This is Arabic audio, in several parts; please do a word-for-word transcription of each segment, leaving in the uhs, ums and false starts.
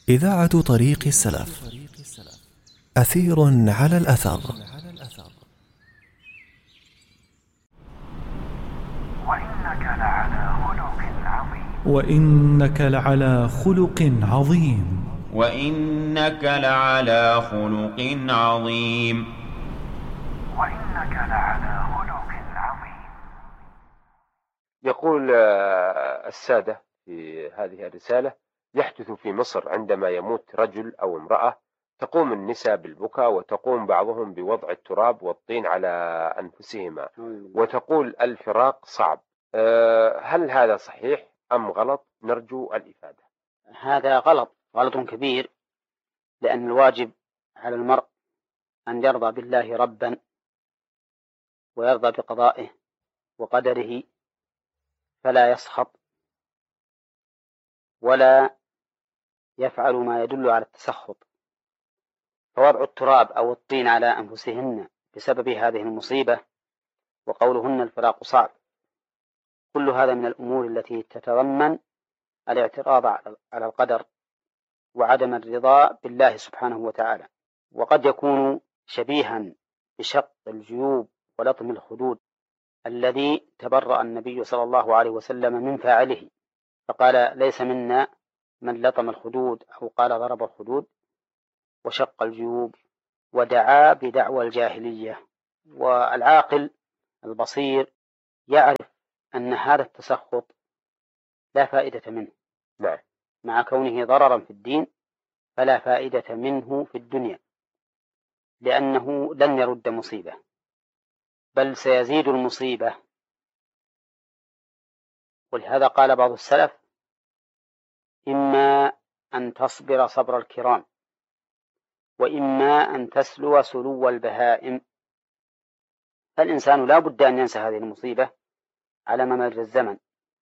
إذاعة طريق السلف، أثير على الأثر. وإنك لعلى خلق عظيم وإنك لعلى خلق عظيم وإنك لعلى خلق عظيم وإنك لعلى خلق عظيم. يقول السادة في هذه الرسالة: يحدث في مصر عندما يموت رجل أو امرأة تقوم النساء بالبكاء، وتقوم بعضهم بوضع التراب والطين على أنفسهما، وتقول الفراق صعب. هل هذا صحيح أم غلط؟ نرجو الإفادة. هذا غلط، غلط كبير، لأن الواجب على المرء أن يرضى بالله ربا ويرضى بقضائه وقدره، فلا يسخط ولا يفعل ما يدل على التسخط. فوضع التراب أو الطين على أنفسهن بسبب هذه المصيبة وقولهن الفراق صعب، كل هذا من الأمور التي تتضمن الاعتراض على القدر وعدم الرضا بالله سبحانه وتعالى، وقد يكون شبيها بشق الجيوب ولطم الخدود الذي تبرأ النبي صلى الله عليه وسلم من فاعله، فقال: ليس منا من لطم الخدود، أو قال ضرب الخدود وشق الجيوب، ودعا بدعوى الجاهلية. والعاقل البصير يعرف أن هذا التسخط لا فائدة منه، مع كونه ضررا في الدين فلا فائدة منه في الدنيا، لأنه لن يرد مصيبة، بل سيزيد المصيبة. ولهذا قال بعض السلف: إما أن تصبر صبر الكرام، وإما أن تسلو سلو البهائم. فالإنسان لا بد أن ينسى هذه المصيبة على ممر الزمن،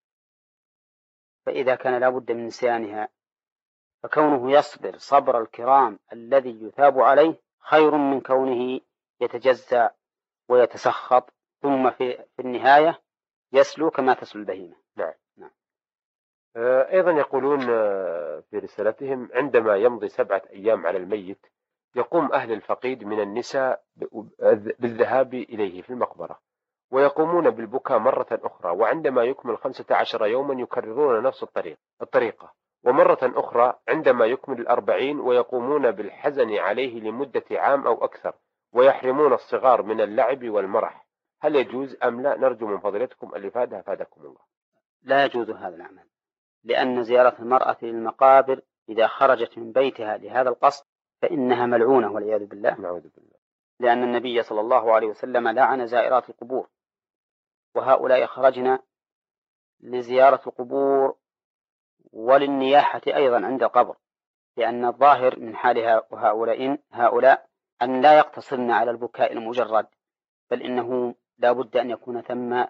فإذا كان لا بد من نسيانها فكونه يصبر صبر الكرام الذي يثاب عليه خير من كونه يتجزع ويتسخط ثم في, في النهاية يسلو كما تسلو البهيمة. نعم. نعم. أيضا يقولون في رسالتهم: عندما يمضي سبعة أيام على الميت يقوم أهل الفقيد من النساء بالذهاب إليه في المقبرة، ويقومون بالبكاء مرة أخرى، وعندما يكمل خمسة عشر يوما يكررون نفس الطريق الطريقة ومرة أخرى عندما يكمل الأربعين ويقومون بالحزن عليه لمدة عام أو أكثر، ويحرمون الصغار من اللعب والمرح. هل يجوز أم لا؟ نرجو من فضيلتكم الإفادة، أفادكم الله. لا يجوز هذا العمل، لأن زيارة المرأة للمقابر إذا خرجت من بيتها لهذا القصد فإنها ملعونة والعياذ بالله. نعوذ بالله. لأن النبي صلى الله عليه وسلم لعن زائرات القبور، وهؤلاء خرجنا لزيارة القبور وللنياحة أيضا عند القبر، لأن الظاهر من حال هؤلاء هؤلاء أن لا يقتصرن على البكاء المجرد، بل إنه لا بد أن يكون ثم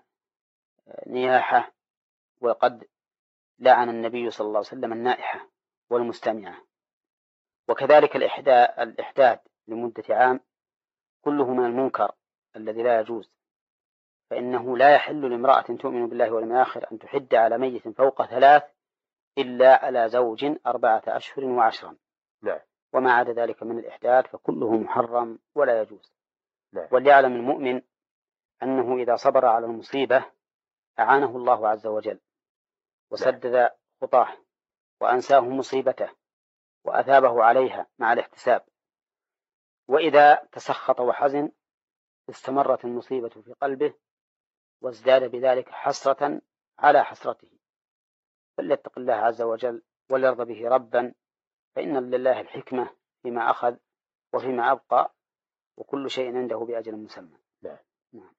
نياحة، وقد لعن النبي صلى الله عليه وسلم النائحة والمستمعة. وكذلك الإحداد لمدة عام كله من المنكر الذي لا يجوز، فإنه لا يحل لامرأة تؤمن بالله واليوم الآخر أن تحد على ميت فوق ثلاث إلا على زوج أربعة أشهر وعشرا. نعم. وما عدا ذلك من الإحداد فكله محرم ولا يجوز. نعم. وليعلم المؤمن أنه إذا صبر على المصيبة أعانه الله عز وجل وسدد خطاه وأنساه مصيبته وأثابه عليها مع الاحتساب. وإذا تسخط وحزن استمرت المصيبة في قلبه وازداد بذلك حسرة على حسرته، فليتق الله عز وجل وليرضى به ربا، فإن لله الحكمة فيما أخذ وفيما أبقى، وكل شيء عنده بأجل مسمى. نعم. نعم.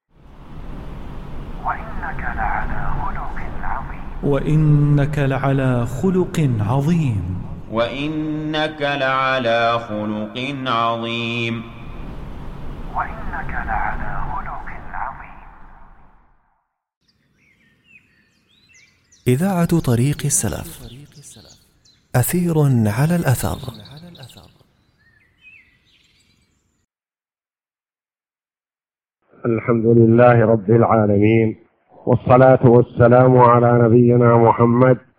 وإنك لعلى خلق عظيم وإنك لعلى خلق عظيم وإنك لعلى خلق عظيم وإنك لعلى خلق عظيم. إذاعة طريق السلف، أثير على الأثر. الحمد لله رب العالمين، والصلاة والسلام على نبينا محمد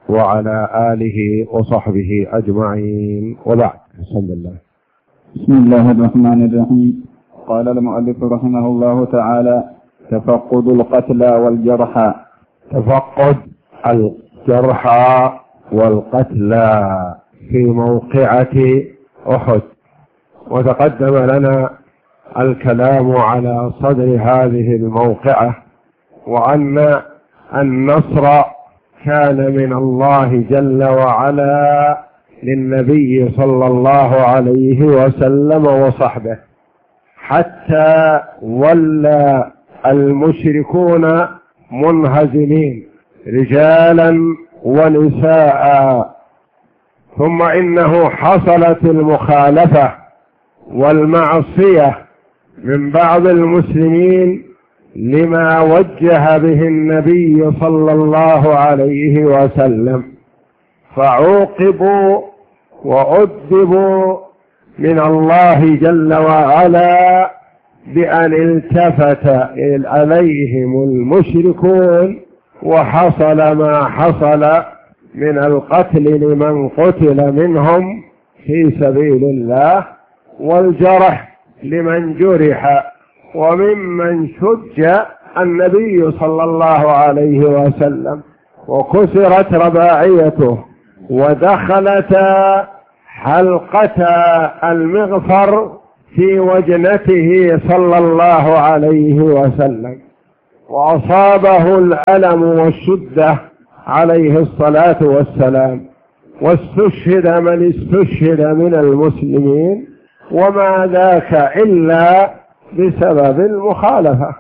وعلى آله وصحبه أجمعين، وبعد. بسم الله. بسم الله الرحمن الرحيم. قال المؤلف رحمه الله تعالى: تفقد القتلى والجرحى. تفقد الجرحى والقتلى في موقعة أحد. وتقدم لنا الكلام على صدر هذه الموقعة، وأن النصر كان من الله جل وعلا للنبي صلى الله عليه وسلم وصحبه، حتى ولى المشركون منهزمين رجالا ونساء. ثم إنه حصلت المخالفة والمعصية من بعض المسلمين لما وجه به النبي صلى الله عليه وسلم، فعوقبوا وأدبوا من الله جل وعلا بأن التفت عليهم المشركون، وحصل ما حصل من القتل لمن قتل منهم في سبيل الله، والجرح لمن جرح، وممن شج النبي صلى الله عليه وسلم وكسرت رباعيته ودخلتا حلقتا المغفر في وجنته صلى الله عليه وسلم، وأصابه الألم والشدة عليه الصلاة والسلام، واستشهد من استشهد من المسلمين، وما ذاك إلا بسبب المخالفة.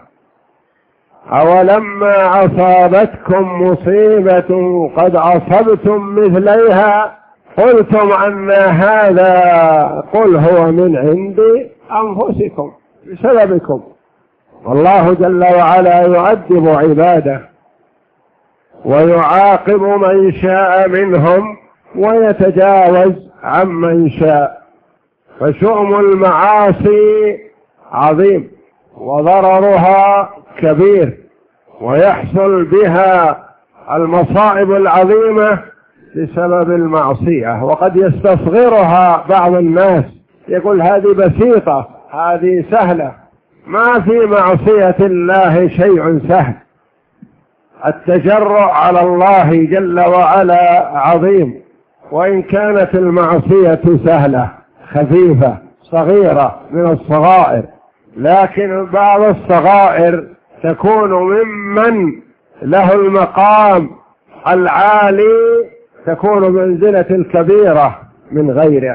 أولما أصابتكم مصيبة قد أصبتم مثليها قلتم أن هذا، قل هو من عند أنفسكم بسببكم. والله جل وعلا يؤدب عباده ويعاقب من شاء منهم ويتجاوز عمن شاء، فشؤم المعاصي عظيم وضررها كبير، ويحصل بها المصائب العظيمة بسبب المعصية، وقد يستصغرها بعض الناس، يقول هذه بسيطة، هذه سهلة. ما في معصية الله شيء سهل، التجرؤ على الله جل وعلا عظيم، وإن كانت المعصية سهلة خفيفة صغيرة من الصغائر، لكن بعض الصغائر تكون ممن له المقام العالي، تكون منزلة الكبيرة من غيره.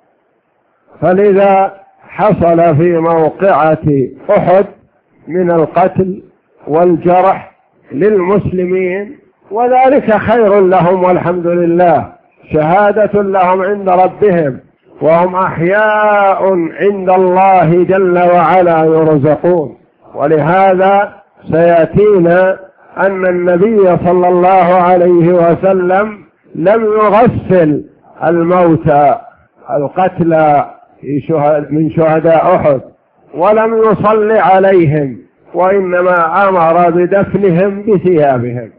فلذا حصل في موقعة أحد من القتل والجرح للمسلمين، وذلك خير لهم والحمد لله، شهادة لهم عند ربهم، وهم أحياء عند الله جل وعلا يرزقون. ولهذا سيأتينا أن النبي صلى الله عليه وسلم لم يغسل الموتى القتلى من شهداء أحد، ولم يصلي عليهم، وإنما أمر بدفنهم بثيابهم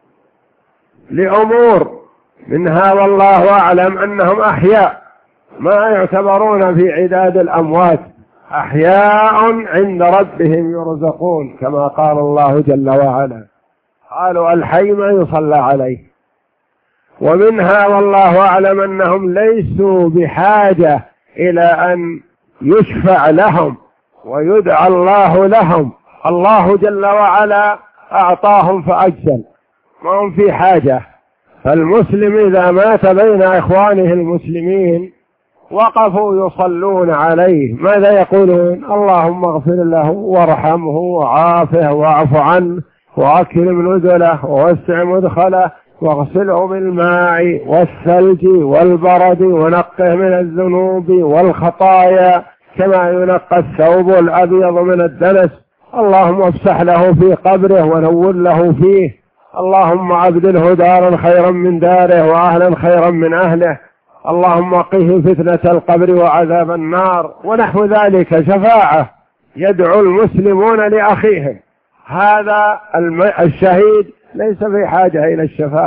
لأمور منها والله أعلم أنهم أحياء، ما يعتبرون في عداد الأموات، أحياء عند ربهم يرزقون، كما قال الله جل وعلا: قالوا الحي ما يصلى عليه. ومنها والله أعلم أنهم ليسوا بحاجة إلى أن يشفع لهم ويدعى الله لهم، الله جل وعلا أعطاهم فأجزل، ما هم في حاجة. فالمسلم إذا مات بين إخوانه المسلمين وقفوا يصلون عليه، ماذا يقولون؟ اللهم اغفر له وارحمه وعافه واعف عنه وأكرم نزله ووسع مدخله واغسله بالماء والثلج والبرد ونقه من الذنوب والخطايا كما ينقى الثوب الأبيض من الدنس. اللهم افسح له في قبره ونور له فيه، اللهم أبدله دارا خيرا من داره وأهلا خيرا من أهله، اللهم قه فتنة القبر وعذاب النار، ونحو ذلك. شفاعة يدعو المسلمون لأخيهم. هذا الشهيد ليس في حاجة إلى الشفاعة،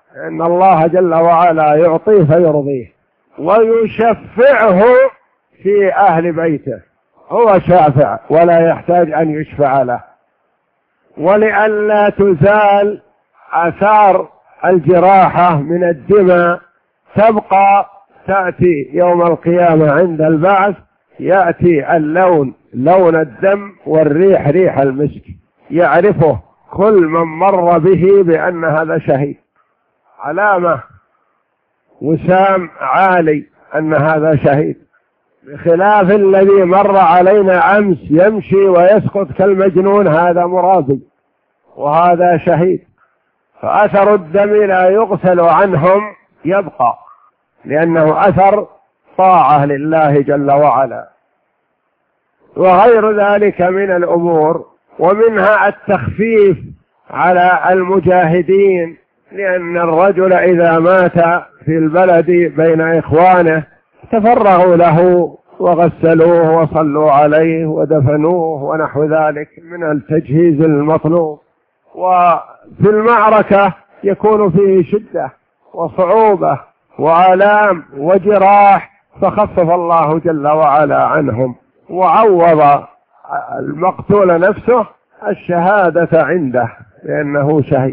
إن الله جل وعلا يعطيه فيرضيه، ويشفعه في أهل بيته، هو شافع ولا يحتاج أن يشفع له. ولئلا تزال آثار الجراحة من الدماء تبقى، تأتي يوم القيامة عند البعث يأتي اللون لون الدم والريح ريح المسك، يعرفه كل من مر به بأن هذا شهيد، علامة وسام عالي أن هذا شهيد، بخلاف الذي مر علينا أمس يمشي ويسقط كالمجنون، هذا مرابي وهذا شهيد. فأثر الدم لا يغسل عنهم يبقى، لأنه أثر طاعة لله جل وعلا. وغير ذلك من الأمور، ومنها التخفيف على المجاهدين، لأن الرجل إذا مات في البلد بين إخوانه تفرغوا له وغسلوه وصلوا عليه ودفنوه ونحو ذلك من التجهيز المطلوب. وفي المعركة يكون فيه شدة وصعوبة وآلام وجراح، فخفف الله جل وعلا عنهم وعوض المقتول نفسه الشهادة عنده لأنه شهيد.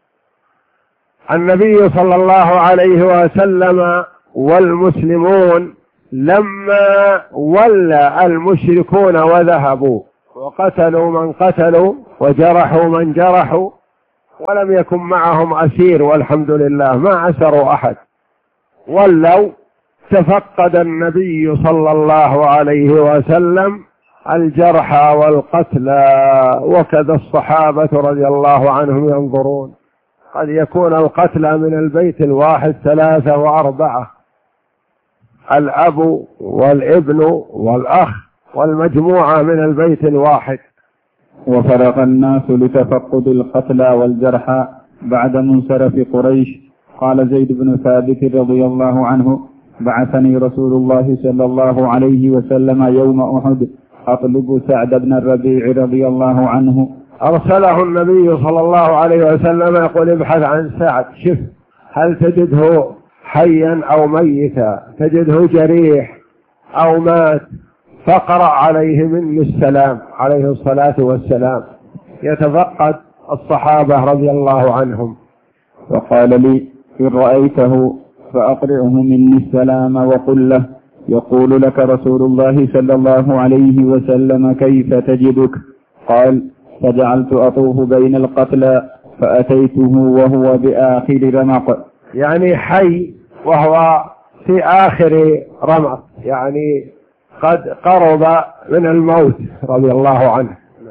النبي صلى الله عليه وسلم والمسلمون لما ولى المشركون وذهبوا وقتلوا من قتلوا وجرحوا من جرحوا، ولم يكن معهم أسير والحمد لله، ما أسروا أحد، ولوا، تفقد النبي صلى الله عليه وسلم الجرحى والقتلى، وكذا الصحابة رضي الله عنهم ينظرون. قد يكون القتلى من البيت الواحد ثلاثة وأربعة، الأب والابن والأخ والمجموعة من البيت الواحد. وفرغ الناس لتفقد القتلى والجرحى بعد منصرف قريش. قال زيد بن ثابت رضي الله عنه: بعثني رسول الله صلى الله عليه وسلم يوم أحد أطلب سعد بن الربيع رضي الله عنه. أرسله النبي صلى الله عليه وسلم يقول: ابحث عن سعد، شف هل تجده حيا أو ميتا، تجده جريح أو مات، فقرأ عليه مني السلام عليه الصلاة والسلام، يتفقد الصحابة رضي الله عنهم. وقال لي: إن رأيته فأقرئه مني السلام وقل له: يقول لك رسول الله صلى الله عليه وسلم كيف تجدك؟ قال: فجعلت أطوف بين القتلى فأتيته وهو بآخر رمق، يعني حي وهو في آخر رمق، يعني قد قرب من الموت رضي الله عنه.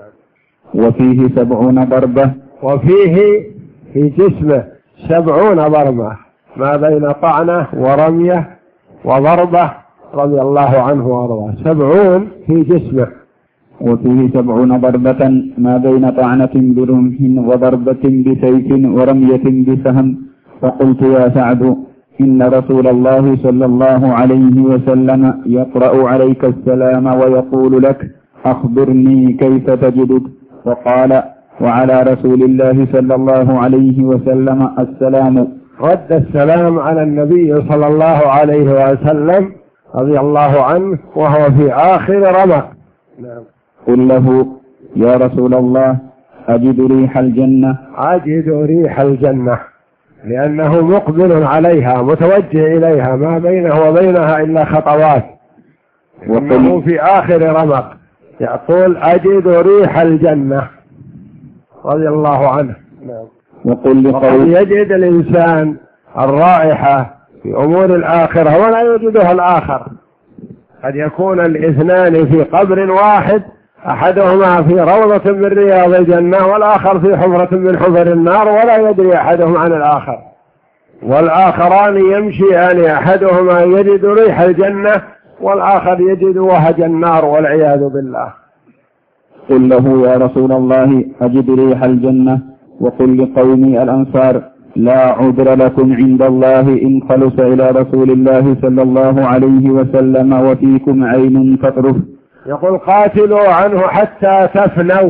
وفيه سبعون ضربة، وفيه في جسمه سبعون ضربة، ما بين طعنة ورمية وضربة رضي الله عنه وارضاه، سبعون في جسمه. وفيه سبعون ضربة ما بين طعنة برمح وضربة بسيف ورمية بسهم. فقلت: يا سعد، إن رسول الله صلى الله عليه وسلم يقرأ عليك السلام ويقول لك: أخبرني كيف تجدك؟ وقال: وعلى رسول الله صلى الله عليه وسلم السلام. رد السلام على النبي صلى الله عليه وسلم رضي الله عنه وهو في آخر رمق. نعم. قل له: يا رسول الله، أجد ريح الجنة. أجد ريح الجنة، لأنه مقبل عليها متوجه إليها، ما بينه وبينها إلا خطوات، وإنه في آخر رمق، يقول: أجد ريح الجنة رضي الله عنه. نعم. وقل وقد يجد الإنسان الرائحة في أمور الآخرة ولا يجدها الآخر، قد يكون الاثنان في قبر واحد، أحدهما في روضة من رياض الجنة والآخر في حفرة من حفر النار، ولا يدري أحدهم عن الآخر، والآخران يمشيان، أحدهما يجد ريح الجنة والآخر يجد وهج النار والعياذ بالله. قل له: يا رسول الله، أجد ريح الجنة. وقل لقومي الأنصار: لا عذر لكم عند الله إن خلص إلى رسول الله صلى الله عليه وسلم وفيكم عين تطرف. يقول: قاتلوا عنه حتى تفنوا،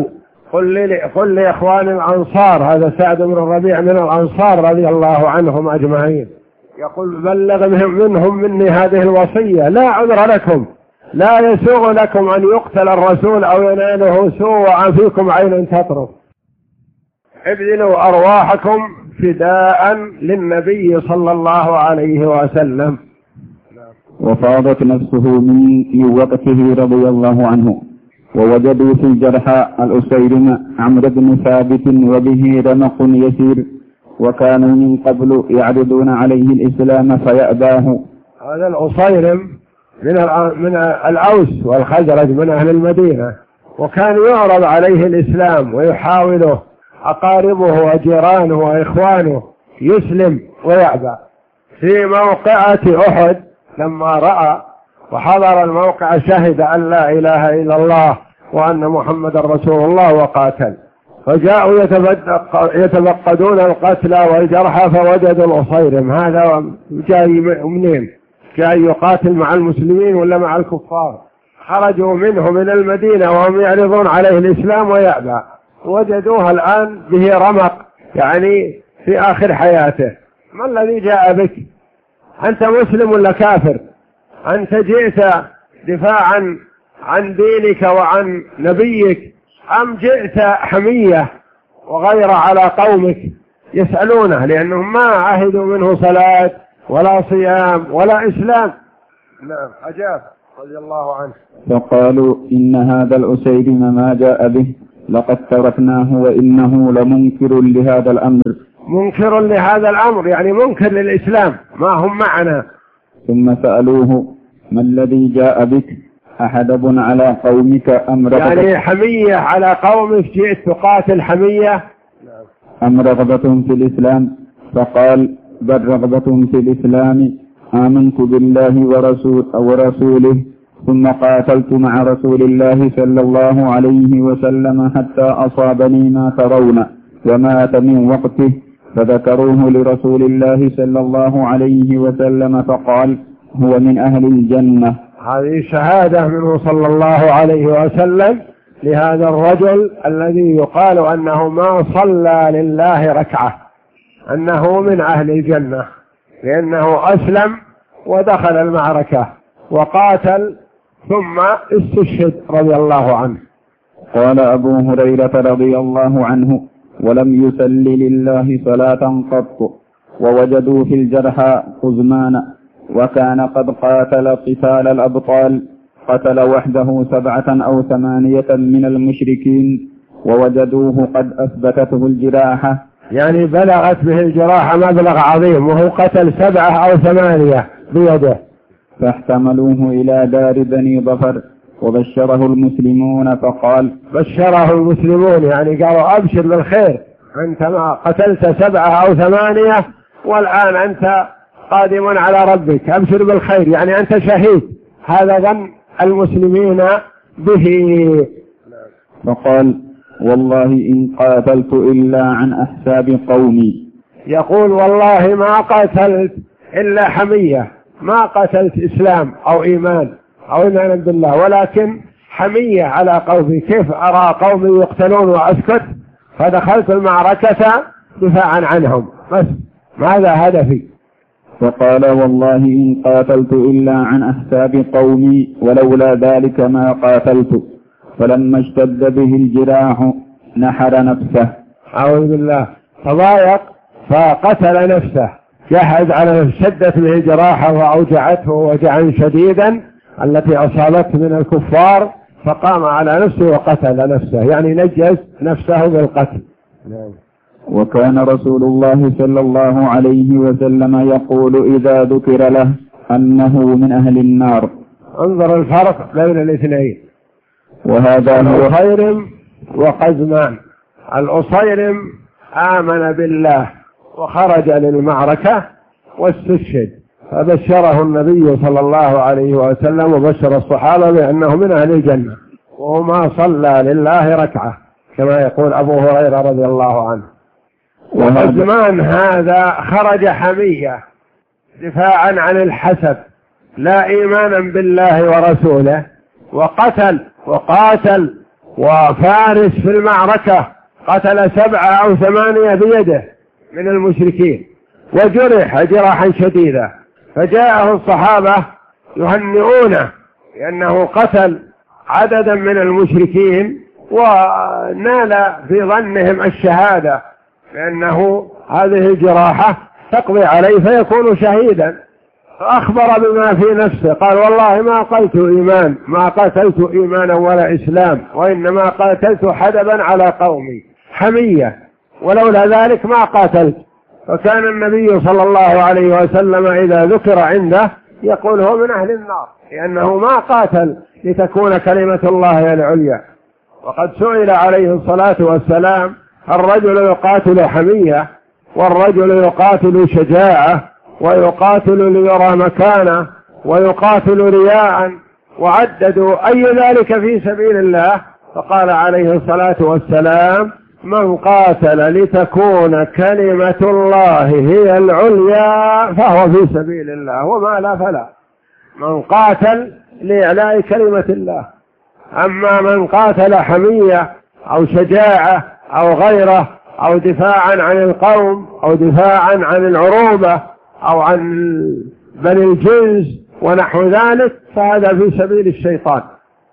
قل لي قل لإخوان الأنصار، هذا سعد بن الربيع من الأنصار رضي الله عنهم أجمعين، يقول بلغ منهم مني هذه الوصية، لا عذر لكم، لا يسوغ لكم أن يقتل الرسول أو يناله سوء فيكم عين تطرف، ابذلوا أرواحكم فداء للنبي صلى الله عليه وسلم. وفاضت نفسه من وقته رضي الله عنه. ووجدوا في الجرحى الأسيرم عمرو بن ثابت وبه رمق يسير، وكانوا من قبل يعرضون عليه الإسلام فيأباه. هذا الأسيرم من من الأوس والخزرج من أهل المدينة، وكان يعرض عليه الإسلام ويحاوله أقاربه وجيرانه وإخوانه يسلم ويأبى. في موقعة أحد لما رأى وحضر الموقع شهد أن لا إله إلا الله وأن محمد رسول الله وقاتل، فجاءوا يتفقدون القتلى والجرحى فوجدوا الأصيرم. هذا جاي منين؟ جاي يقاتل مع المسلمين ولا مع الكفار؟ خرجوا منه من المدينة وهم يعرضون عليه الإسلام ويأبى، وجدوه الآن به رمق، يعني في آخر حياته. ما الذي جاء بك؟ أنت مسلم ولا كافر؟ أنت جئت دفاعا عن دينك وعن نبيك أم جئت حمية وغير على قومك؟ يسألونه لأنهم ما عهدوا منه صلاة ولا صيام ولا إسلام. نعم أجاب رضي الله عنه. فقالوا إن هذا الأسيرم ما جاء به لقد تركناه وإنه لمنكر لهذا الأمر. منكر لهذا الأمر يعني منكر للإسلام، ما هم معنا. ثم سألوه ما الذي جاء بك؟ أحدب على قومك أم رغبة؟ يعني حمية على قومك، جئت تقاتل حمية أم رغبة في الإسلام؟ فقال بل رغبة في الإسلام، آمنت بالله ورسول ورسوله ثم قاتلت مع رسول الله صلى الله عليه وسلم حتى أصابني ما ترون ومات من وقته، فذكروه لرسول الله صلى الله عليه وسلم فقال هو من أهل الجنة. هذه شهادة منه صلى الله عليه وسلم لهذا الرجل الذي يقال أنه ما صلى لله ركعة، أنه من أهل الجنة، لأنه أسلم ودخل المعركة وقاتل ثم استشهد رضي الله عنه. قال أبو هريرة رضي الله عنه ولم يسل لله صلاة قط. ووجدوا في الجرحى قزمان، وكان قد قاتل قتال الأبطال، قتل وحده سبعة أو ثمانية من المشركين، ووجدوه قد أثبتته الجراحة، يعني بلغت به الجراحة مبلغ عظيم، وهو قتل سبعة أو ثمانية بيده. فاحتملوه إلى دار بني ظفر وبشره المسلمون فقال بشره المسلمون يعني قالوا أبشر بالخير، أنت ما قتلت سبعة أو ثمانية والآن أنت قادم على ربك، أبشر بالخير يعني أنت شهيد. هذا ظن المسلمين به. فقال والله إن قاتلت إلا عن أحساب قومي. يقول والله ما قتلت إلا حمية، ما قتلت إسلام أو إيمان أو إيمان بالله، ولكن حمية على قومي. كيف أرى قومي يقتلون وأسكت؟ فدخلت المعركة دفاعا عنهم بس، ماذا هدفي؟ فقال والله إن قاتلت إلا عن أحساب قومي ولولا ذلك ما قاتلت. فلما اشتد به الجراح نحر نفسه. أعوذ بالله، تضايق فقتل نفسه، جهز على شدت به جراحه وأوجعته وجعا شديدا التي أصابته من الكفار، فقام على نفسه وقتل نفسه، يعني نجز نفسه بالقتل. وكان رسول الله صلى الله عليه وسلم يقول إذا ذكر له أنه من أهل النار. انظر الفرق بين الاثنين. وهذا هو الأصيرم وقزمان. الأصيرم آمن بالله وخرج للمعركة واستشهد، فبشره النبي صلى الله عليه وسلم وبشر الصحابة بأنه من أهل الجنة، وما صلى لله ركعة كما يقول أبو هريرة رضي الله عنه. وقزمان هذا خرج حمية دفاعا عن الحسب، لا إيمانا بالله ورسوله، وقتل وقاتل وفارس في المعركة قتل سبعة أو ثمانية بيده من المشركين وجرح جراحا شديدا، فجاءه الصحابة يهنئونه لأنه قتل عددا من المشركين ونال في ظنهم الشهادة، لأنه هذه الجراحة تقضي عليه فيكون شهيدا. فأخبر بما في نفسه، قال والله ما قتلت إيمان ما قتلت إيمانا ولا إسلام، وإنما قاتلت حدبا على قومي حمية، ولولا ذلك ما قاتلت. فكان النبي صلى الله عليه وسلم إذا ذكر عنده يقول هو من أهل النار، لأنه ما قاتل لتكون كلمة الله العليا. وقد سئل عليه الصلاة والسلام الرجل يقاتل حمية والرجل يقاتل شجاعة ويقاتل ليرى مكانه ويقاتل رياء، وعددوا أي ذلك في سبيل الله، فقال عليه الصلاة والسلام من قاتل لتكون كلمة الله هي العليا فهو في سبيل الله، وما لا فلا. من قاتل لإعلاء كلمة الله. أما من قاتل حمية أو شجاعة أو غيره أو دفاعا عن القوم أو دفاعا عن العروبة أو عن بني الجنس ونحو ذلك فهذا في سبيل الشيطان.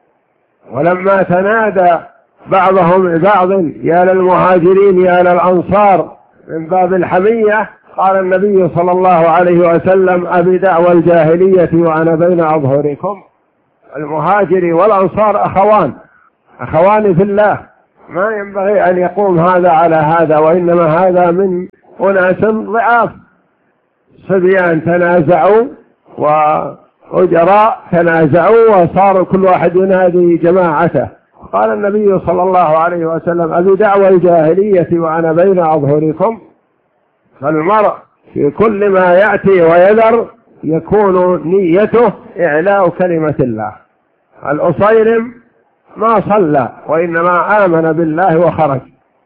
ولما تنادى بعضهم بعض يا للمهاجرين يا للأنصار من باب الحمية، قال النبي صلى الله عليه وسلم أبي دعوى الجاهلية وأنا بين أظهركم. المهاجر والأنصار أخوان أخوان في الله، ما ينبغي أن يقوم هذا على هذا، وإنما هذا من أناس ضعاف، صبيان تنازعوا وأجراء تنازعوا وصاروا كل واحد ينادي جماعته. قال النبي صلى الله عليه وسلم أبي دعوى الجاهلية وأنا بين أظهركم. فالمرء في كل ما يأتي ويذر يكون نيته إعلاء كلمة الله. الأصيرم ما صلى وإنما آمن بالله وخرج.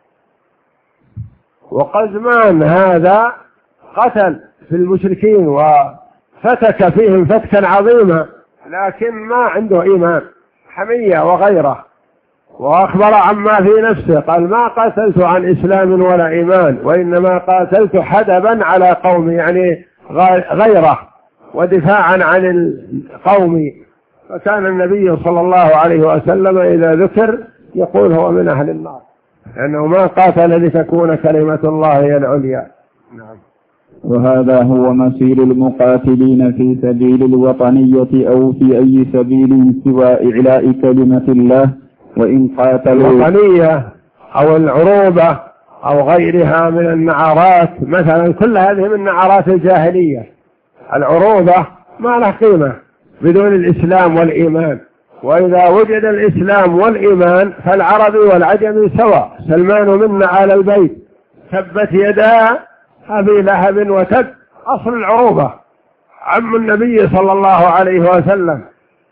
وقزمان هذا قتل في المشركين وفتك فيهم فتكا عظيما، لكن ما عنده إيمان، حمية وغيره، وأخبر عما في نفسه قال ما قاتلت عن إسلام ولا إيمان وإنما قاتلت حدبا على قومي، يعني غيره ودفاعا عن القوم. فكان النبي صلى الله عليه وسلم إذا ذكر يقول هو من أهل النار، لأنه ما قاتل لتكون كلمة الله هي العليا. نعم. وهذا هو مسير المقاتلين في سبيل الوطنية أو في أي سبيل سوى إعلاء كلمة الله. وإن قاتلوا الوطنية أو العروبة أو غيرها من النعرات، مثلا كل هذه من نعرات الجاهلية. العروبة ما له قيمة بدون الإسلام والإيمان، وإذا وجد الإسلام والإيمان فالعربي والعجمي سواء. سلمان منا على البيت تبت يدا أبي لهب وتب، أصل العروبة عم النبي صلى الله عليه وسلم.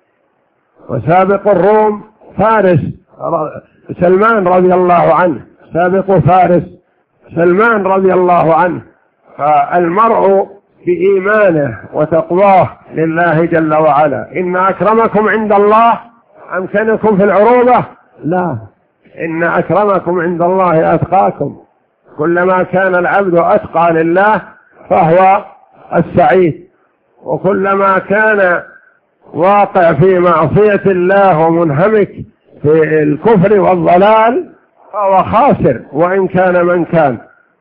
وسابق الروم فارس سلمان رضي الله عنه، سابق فارس سلمان رضي الله عنه. فالمرء بإيمانه وتقواه لله جل وعلا. إن أكرمكم عند الله أمكنكم في العروبة؟ لا، إن أكرمكم عند الله أتقاكم. كلما كان العبد أتقى لله فهو السعيد، وكلما كان واقع في معصية الله ومنهمك في الكفر والضلال فهو خاسر وإن كان من كان.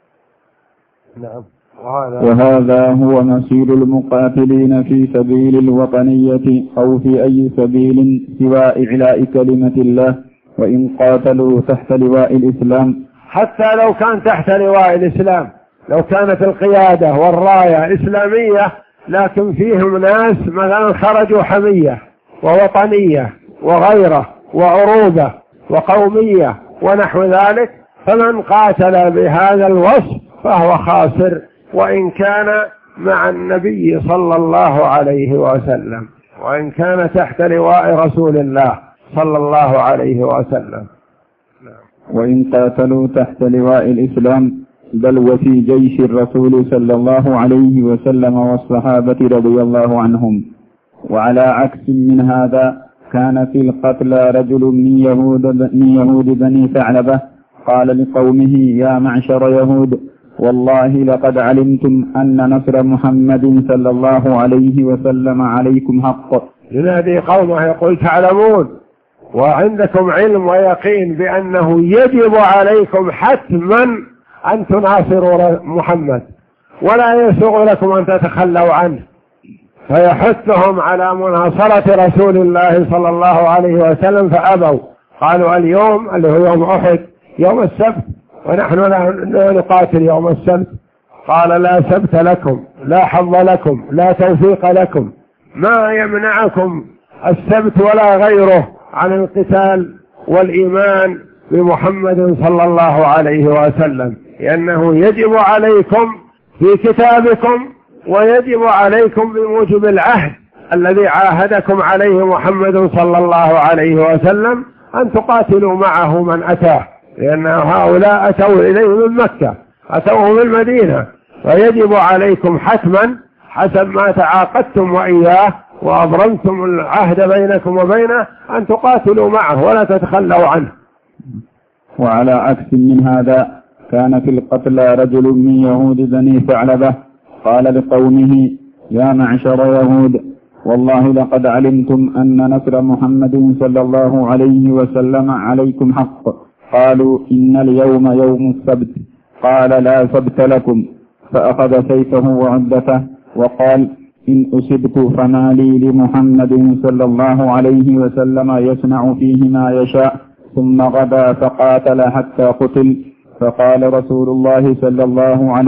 نعم. وهذا هو مسير المقاتلين في سبيل الوطنية أو في أي سبيل سوى إعلاء كلمة الله. وإن قاتلوا تحت لواء الإسلام، حتى لو كان تحت لواء الإسلام، لو كانت القيادة والراية إسلامية لكن فيهم ناس مثلا خرجوا حمية ووطنية وغيره وعروبة وقومية ونحو ذلك، فمن قاتل بهذا الوصف فهو خاسر وإن كان مع النبي صلى الله عليه وسلم، وإن كان تحت لواء رسول الله صلى الله عليه وسلم. وإن قاتلوا تحت لواء الإسلام بل وفي جيش الرسول صلى الله عليه وسلم والصحابة رضي الله عنهم. وعلى عكس من هذا كان في القتلى رجل من يهود, من يهود بني ثعلبة قال لقومه يا معشر يهود والله لقد علمتم أن نصر محمد صلى الله عليه وسلم عليكم حق. ينادي قومه يقول تعلمون وعندكم علم ويقين بأنه يجب عليكم حتما أن تناصروا محمد ولا يسوغ لكم أن تتخلوا عنه، فيحثهم على مناصرة رسول الله صلى الله عليه وسلم فأبوا، قالوا اليوم اللي هو يوم أحد يوم السبت ونحن لا نقاتل يوم السبت. قال لا سبت لكم، لا حظ لكم، لا توفيق لكم، ما يمنعكم السبت ولا غيره عن القتال والإيمان بمحمد صلى الله عليه وسلم، لأنه يجب عليكم في كتابكم ويجب عليكم بموجب العهد الذي عاهدكم عليه محمد صلى الله عليه وسلم أن تقاتلوا معه من أتاه، لأن هؤلاء أتوا إليه من مكة، أتوه من المدينة، فيجب عليكم حتما حسب ما تعاقدتم وإياه وأبرمتم العهد بينكم وبينه أن تقاتلوا معه ولا تتخلوا عنه. وعلى عكس من هذا كان في القتلى رجل من يهود بني ثعلبة قال لقومه يا معشر يهود والله لقد علمتم أن نصر محمد صلى الله عليه وسلم عليكم حق. قالوا إن اليوم يوم السبت. قال لا سبت لكم، فأخذ سيفه وعدته وقال إن أصبت فما لي لمحمد صلى الله عليه وسلم يصنع فيه ما يشاء. ثم غدا فقاتل حتى قتل. فقال رسول الله صلى الله عليه